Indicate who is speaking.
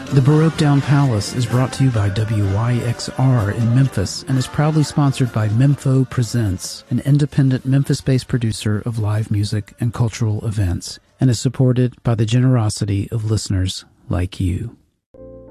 Speaker 1: The Baroque Down Palace is brought to you by WYXR in Memphis and is proudly sponsored by Mempho Presents, an independent Memphis-based producer of live music and cultural events, and is supported by the generosity of listeners like you.